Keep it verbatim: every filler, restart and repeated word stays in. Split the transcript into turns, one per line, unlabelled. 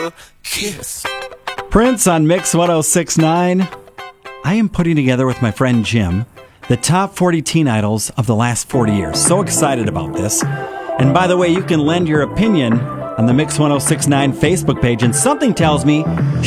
a kiss.
Prince on Mix one oh six point nine. I am putting together with my friend Jim the top forty teen idols of the last forty years. So excited about this. And by the way, you can lend your opinion on the Mix one oh six point nine Facebook page, and something tells me